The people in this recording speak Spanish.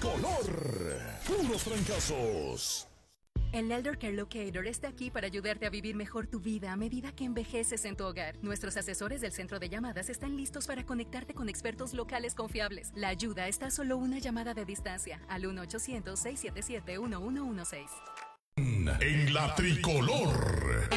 tricolor. Puros trancazos. El Elder Care Locator está aquí para ayudarte a vivir mejor tu vida a medida que envejeces en tu hogar. Nuestros asesores del centro de llamadas están listos para conectarte con expertos locales confiables. La ayuda está a solo una llamada de distancia al 1-800-677-1116. En la tricolor.